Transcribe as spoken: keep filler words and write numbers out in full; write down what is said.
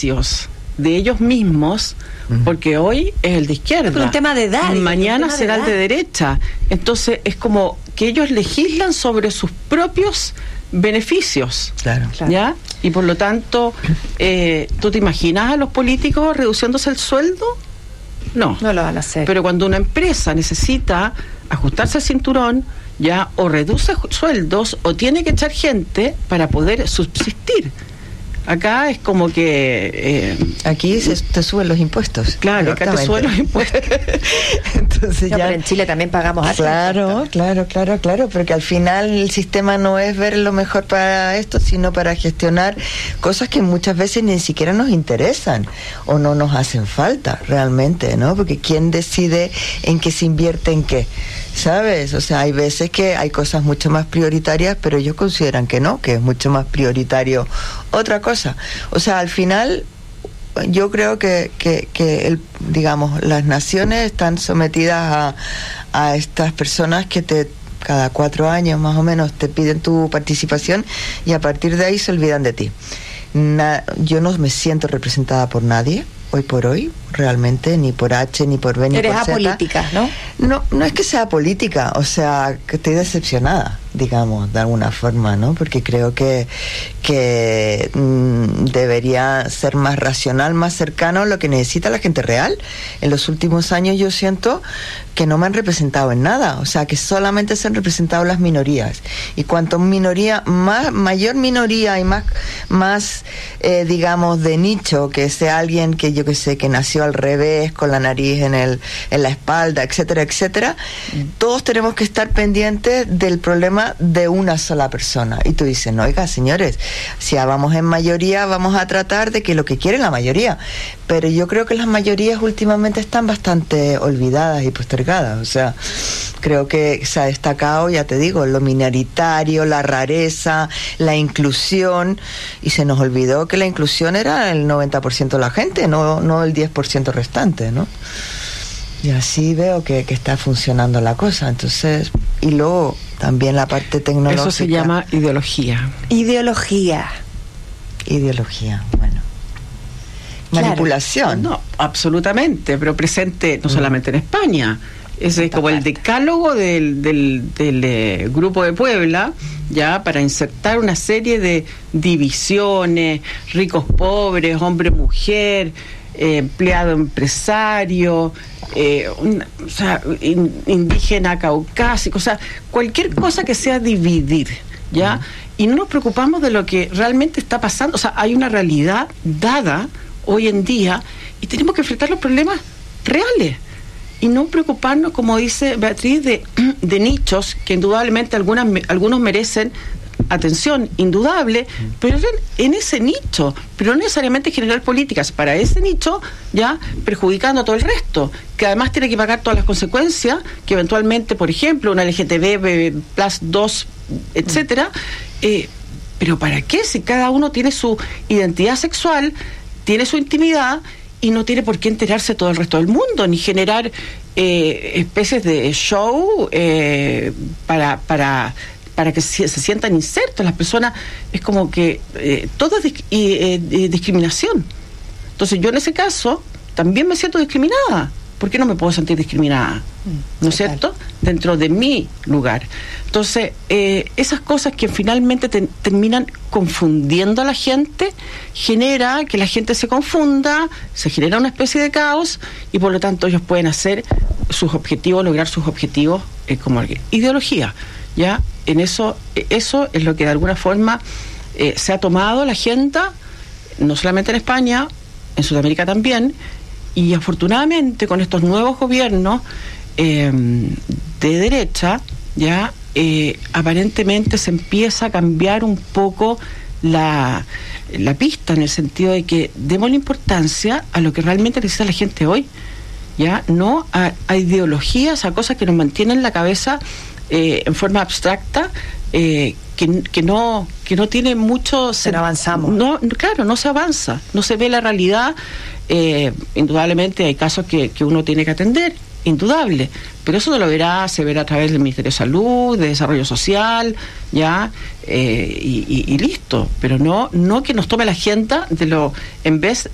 beneficios de ellos mismos, uh-huh. porque hoy es el de izquierda, es un tema de edad, mañana será el de derecha. Entonces es como que ellos legislan sobre sus propios beneficios, claro, ¿ya? claro. Y por lo tanto, eh, ¿tú te imaginas a los políticos reduciéndose el sueldo? No, no lo van a hacer. Pero cuando una empresa necesita ajustarse el cinturón, ya, o reduce sueldos o tiene que echar gente para poder subsistir. Acá es como que... Eh, aquí se, te suben los impuestos. Claro, acá te suben los impuestos. Entonces no, ya, pero en Chile también pagamos alto. Claro, claro, claro, claro, porque al final el sistema no es ver lo mejor para esto, sino para gestionar cosas que muchas veces ni siquiera nos interesan o no nos hacen falta realmente, ¿no? Porque ¿quién decide en qué se invierte en qué? ¿Sabes? O sea, hay veces que hay cosas mucho más prioritarias, pero ellos consideran que no, que es mucho más prioritario otra cosa. O sea, al final yo creo que, que, que el, digamos, las naciones están sometidas a, a estas personas que te cada cuatro años más o menos te piden tu participación y a partir de ahí se olvidan de ti. Na, yo no me siento representada por nadie hoy por hoy, realmente, ni por H, ni por B, ni por Z. Eres apolítica, ¿no? No, no es que sea política, o sea, que estoy decepcionada, digamos, de alguna forma, ¿no? Porque creo que, que mmm, debería ser más racional, más cercano a lo que necesita la gente real. En los últimos años yo siento que no me han representado en nada, o sea, que solamente se han representado las minorías. Y cuanto minoría, más, mayor minoría y más, más eh, digamos, de nicho, que sea alguien que yo que sé, que nació al revés, con la nariz en el en la espalda, etcétera, etcétera, mm. todos tenemos que estar pendientes del problema de una sola persona. Y tú dices, no, oiga, señores, si vamos en mayoría, vamos a tratar de que lo que quiere la mayoría. Pero yo creo que las mayorías últimamente están bastante olvidadas y postergadas. O sea, creo que se ha destacado, ya te digo, lo minoritario, la rareza, la inclusión, y se nos olvidó que la inclusión era el noventa por ciento de la gente, no, no el diez por ciento restante, ¿no? Y así veo que, que está funcionando la cosa. Entonces, y luego también la parte tecnológica. Eso se llama ideología. Ideología. Ideología, bueno. Claro. Manipulación. No, absolutamente, pero presente no solamente en España. Ese es como el decálogo del, del, del eh, Grupo de Puebla, ya, para insertar una serie de divisiones, ricos pobres, hombre mujer, eh, empleado empresario, eh, una, o sea, in, indígena caucásico, o sea, cualquier cosa que sea dividir, ya, y no nos preocupamos de lo que realmente está pasando. O sea, hay una realidad dada hoy en día y tenemos que enfrentar los problemas reales. Y no preocuparnos, como dice Beatriz, de, de nichos que indudablemente algunas, algunos merecen atención indudable, pero en ese nicho, pero no necesariamente generar políticas para ese nicho, ya perjudicando a todo el resto, que además tiene que pagar todas las consecuencias que eventualmente, por ejemplo, una L G T B plus dos, etcétera, eh, pero ¿para qué? Si cada uno tiene su identidad sexual, tiene su intimidad y no tiene por qué enterarse todo el resto del mundo, ni generar eh, especies de show eh, para, para, para que se, se sientan insertos. Las personas, es como que eh, todo es dis- y, eh, eh, discriminación. Entonces yo en ese caso también me siento discriminada. ¿Por qué no me puedo sentir discriminada? ¿No es cierto? Dentro de mi lugar. Entonces, eh, esas cosas que finalmente te, terminan confundiendo a la gente, genera que la gente se confunda, se genera una especie de caos y por lo tanto ellos pueden hacer sus objetivos, lograr sus objetivos eh, como ideología. ¿Ya? En eso, eso es lo que de alguna forma eh, se ha tomado la agenda, no solamente en España, en Sudamérica también. Y afortunadamente con estos nuevos gobiernos eh, de derecha, ya eh, aparentemente se empieza a cambiar un poco la, la pista, en el sentido de que demos la importancia a lo que realmente necesita la gente hoy, ya no a, a ideologías, a cosas que nos mantienen la cabeza eh, en forma abstracta, eh, que, que no que no tiene mucho. Se no avanzamos. No, claro, no se avanza, no se ve la realidad. Eh, indudablemente hay casos que, que uno tiene que atender, indudable, pero eso no lo verá, se verá a través del Ministerio de Salud, de Desarrollo Social, ya, eh, y, y, y listo, pero no, no que nos tome la agenda de lo, en vez